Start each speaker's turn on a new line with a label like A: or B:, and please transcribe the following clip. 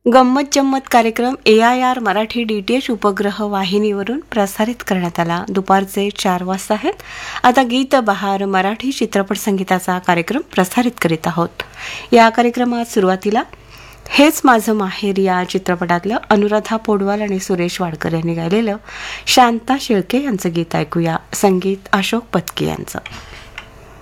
A: गंमत जम्मत कार्यक्रम AIR Marathi DTH उपग्रह वाहिनीवरून प्रसारित करण्यात आला. दुपारचे 4 वाजता आहेत. आता गीत बहार मराठी चित्रपट संगीताचा कार्यक्रम प्रसारित करीत आहोत. या कार्यक्रमात सुरुवातीला हेच माझं माहेर या चित्रपटातलं अनुराधा पौडवाल आणि सुरेश वाडकर यांनी गायलेलं शांता शेळके यांचं गीत ऐकूया. संगीत अशोक पत्की यांचं.